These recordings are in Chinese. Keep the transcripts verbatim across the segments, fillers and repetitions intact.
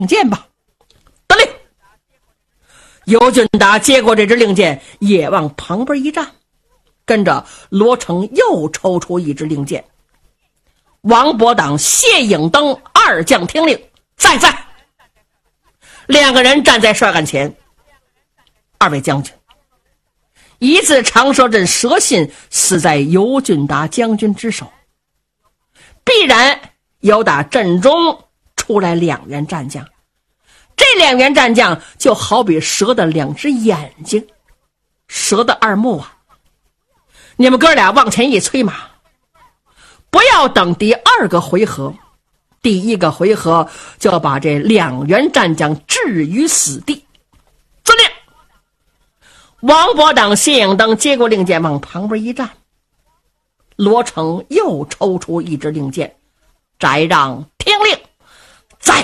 箭吧。得令。尤俊达接过这支令箭，也往旁边一站，跟着罗成又抽出一支令箭。王伯党、谢影登二将听令，在在。两个人站在帅案前。二位将军，一字长蛇阵蛇信死在尤俊达将军之手，必然有打阵中出来两员战将，这两员战将就好比蛇的两只眼睛，蛇的二目啊！你们哥俩往前一催马，不要等第二个回合，第一个回合就要把这两员战将置于死地。遵令。王伯党、谢影登接过令箭，往旁边一站。罗成又抽出一支令箭，翟让听令，在。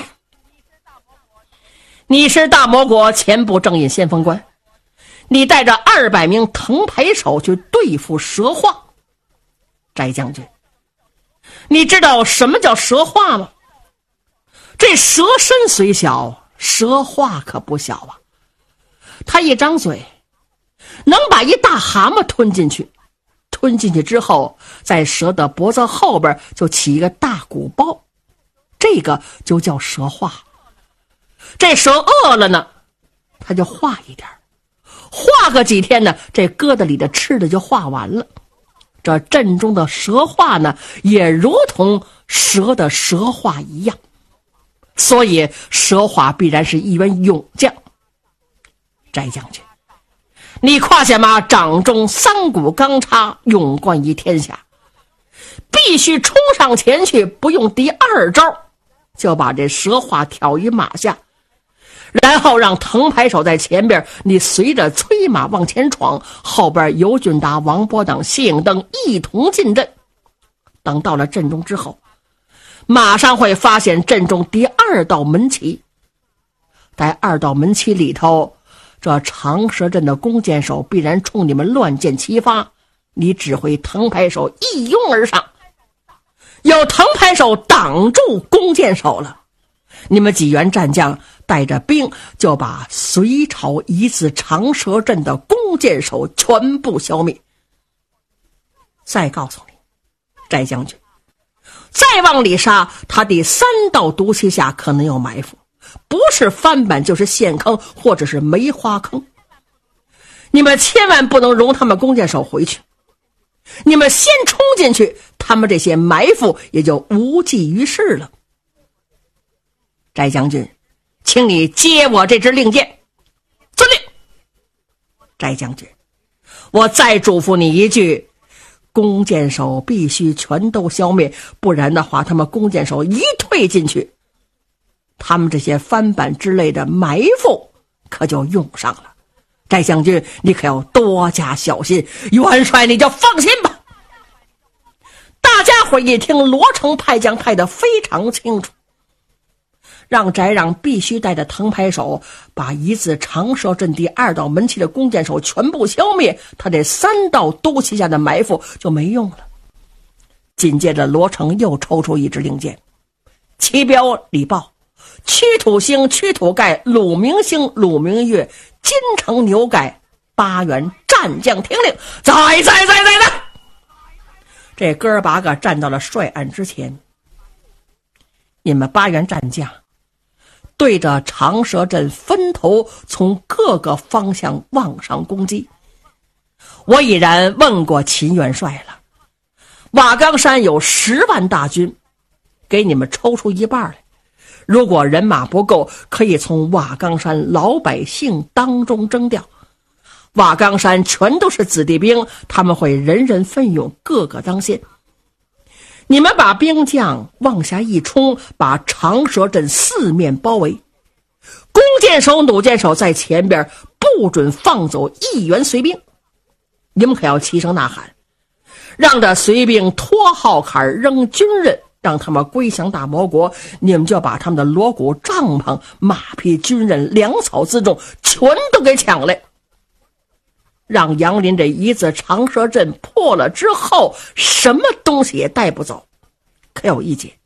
你是大魔国前部正印先锋官，你带着二百名藤牌手去对付蛇化。翟将军，你知道什么叫蛇化吗？这蛇身虽小，蛇化可不小啊。他一张嘴能把一大蛤蟆吞进去，吞进去之后，在蛇的脖子后边就起一个大鼓包，这个就叫蛇化。这蛇饿了呢，它就化一点，化个几天呢，这疙瘩里的吃的就化完了。这阵中的蛇化呢，也如同蛇的蛇化一样，所以蛇化必然是一员勇将。翟将军，你胯下马掌中三股钢叉，勇冠于天下，必须冲上前去，不用第二招，就把这蛇化挑于马下，然后让藤牌手在前边，你随着催马往前闯，后边尤俊达、王伯党、谢影登一同进阵。等到了阵中之后，马上会发现阵中第二道门旗，在二道门旗里头，这长蛇阵的弓箭手必然冲你们乱箭齐发，你指挥藤牌手一拥而上，有藤牌手挡住弓箭手了，你们几员战将带着兵就把隋朝一字长蛇阵的弓箭手全部消灭。再告诉你，翟将军，再往里杀，他第三道毒气下可能有埋伏，不是翻板就是陷坑或者是梅花坑，你们千万不能容他们弓箭手回去，你们先冲进去，他们这些埋伏也就无济于事了。翟将军，请你接我这支令箭。遵令。翟将军，我再嘱咐你一句，弓箭手必须全都消灭，不然的话，他们弓箭手一退进去，他们这些翻板之类的埋伏可就用上了。翟将军，你可要多加小心，元帅你就放心吧。大家伙一听，罗成派将派得非常清楚，让翟让必须带着藤牌手把一字长蛇阵第二道门旗的弓箭手全部消灭，他这三道都旗下的埋伏就没用了。紧接着罗成又抽出一支令箭，旗标李豹，曲土星、曲土盖、鲁明星、鲁明月、金城牛盖八员战将听令，在在在在在。这哥八个站到了帅案之前，你们八员战将对着长蛇阵分头从各个方向往上攻击。我已然问过秦元帅了，瓦岗山有十万大军，给你们抽出一半来，如果人马不够，可以从瓦岗山老百姓当中征调。瓦岗山全都是子弟兵，他们会人人奋勇，个个当先。你们把兵将往下一冲，把长蛇阵四面包围，弓箭手、弩箭手在前边，不准放走一员随兵。你们可要齐声呐喊，让这随兵拖号坎扔军刃，让他们归降大魔国。你们就要把他们的锣鼓、帐篷、马匹、军刃、粮草辎重全都给抢来，让杨林这一字长蛇阵破了之后，什么东西也带不走。可有一节，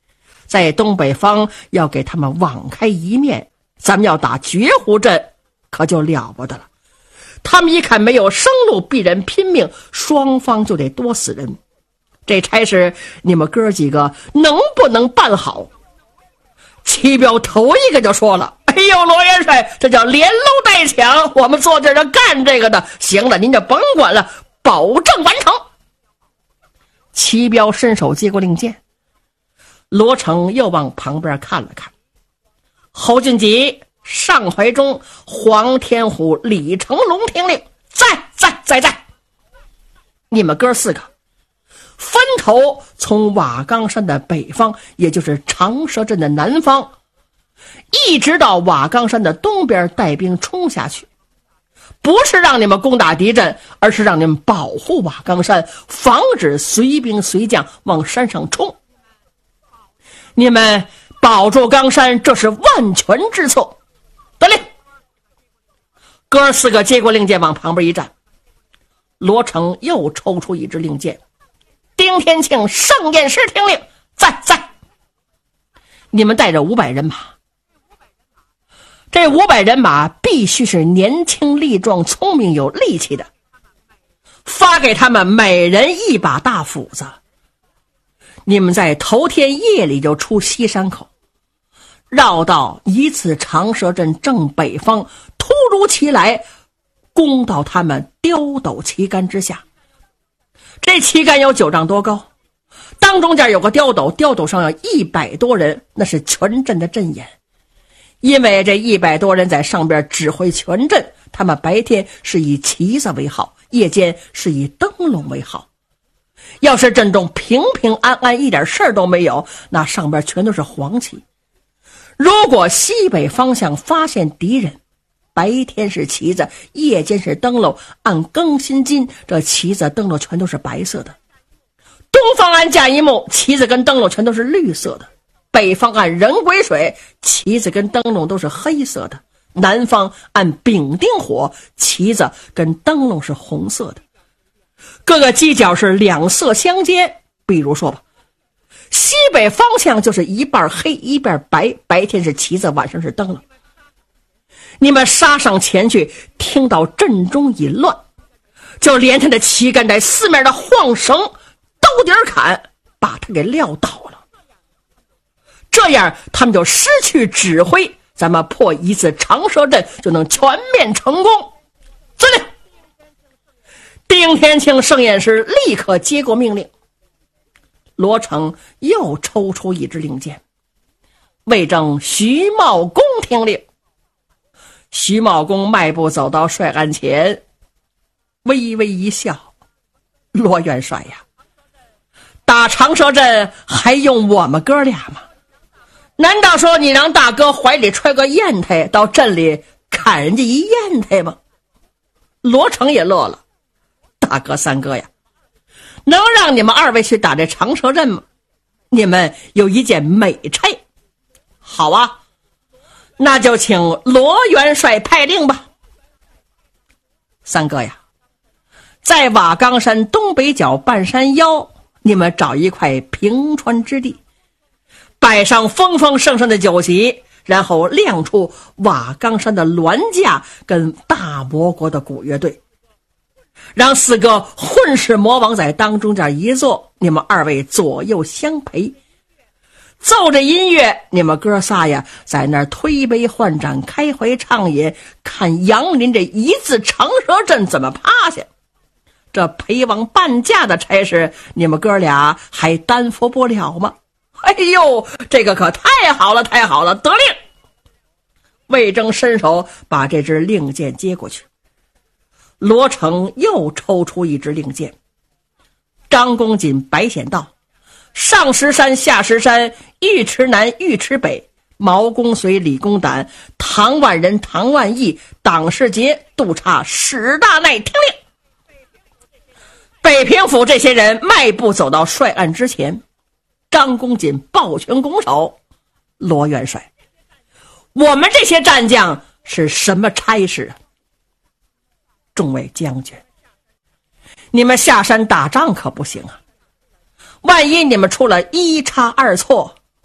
在东北方要给他们网开一面，咱们要打绝户阵，可就了不得了。他们一看没有生路，必然拼命，双方就得多死人。这差事你们哥几个能不能办好？齐彪头一个就说了：哎呦，罗元帅，这叫连搂带抢，我们坐这儿就干这个的。行了，您就甭管了，保证完成。齐彪伸手接过令箭，罗成又往旁边看了看，侯俊吉、尚怀忠、黄天虎、李成龙听令，在在在在，你们哥四个分头从瓦岗山的北方，也就是长蛇镇的南方，一直到瓦岗山的东边带兵冲下去。不是让你们攻打敌阵，而是让你们保护瓦岗山，防止随兵随将往山上冲。你们保住冈山，这是万全之策。得令！哥四个接过令箭，往旁边一站。罗成又抽出一支令箭。丁天庆、盛彦师听令，在在。你们带着五百人马。这五百人马必须是年轻力壮、聪明有力气的，发给他们每人一把大斧子。你们在头天夜里就出西山口，绕到一次长蛇镇正北方，突如其来攻到他们刁斗旗杆之下。这旗杆有九丈多高，当中间有个刁斗，刁斗上有一百多人，那是全镇的阵眼。因为这一百多人在上边指挥全镇，他们白天是以旗子为号，夜间是以灯笼为号。要是阵中平平安安，一点事儿都没有，那上边全都是黄旗。如果西北方向发现敌人，白天是旗子，夜间是灯笼，按更新金，这旗子灯笼全都是白色的。东方按甲一木，旗子跟灯笼全都是绿色的。北方按人癸水，旗子跟灯笼都是黑色的。南方按丙丁火，旗子跟灯笼是红色的。各个犄角是两色相间。比如说吧，西北方向就是一半黑一半白，白天是旗子，晚上是灯笼。你们杀上前去，听到阵中一乱，就连他的旗杆在四面的晃绳兜底砍，把他给撂倒了。这样他们就失去指挥，咱们破一次长蛇阵就能全面成功。遵令！丁天庆、盛彦师立刻接过命令。罗成又抽出一支令箭。魏征、徐茂公听令。徐茂公迈步走到帅案前，微微一笑：罗元帅呀，打长蛇阵还用我们哥俩吗？难道说你让大哥怀里揣个砚台到镇里砍人家一砚台吗？罗成也乐了：大哥三哥呀，能让你们二位去打这长蛇阵吗？你们有一件美差。好啊，那就请罗元帅派令吧。三哥呀，在瓦岗山东北角半山腰，你们找一块平川之地，摆上丰丰盛盛的酒席，然后亮出瓦岗山的銮驾跟大魔国的鼓乐队，让四个混世魔王在当中这一坐，你们二位左右相陪，奏着音乐，你们哥仨呀在那儿推杯换盏，开怀畅饮，看杨林这一字长蛇阵怎么趴下。这陪王伴驾的差事，你们哥俩还担负不了吗？哎呦，这个可太好了，太好了！得令！魏征伸手把这支令箭接过去。罗成又抽出一支令箭。张公瑾、白显道：上石山、下石山、尉迟南、尉迟北、毛公随、李公胆、唐万人、唐万义、党世杰、督察史大奈听令。北平府这些人迈步走到帅案之前，张公瑾抱拳拱手：罗元帅，我们这些战将是什么差事啊？众位将军，你们下山打仗可不行啊，万一你们出了一差二错，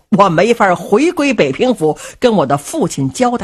我没法回归北平府跟我的父亲交代。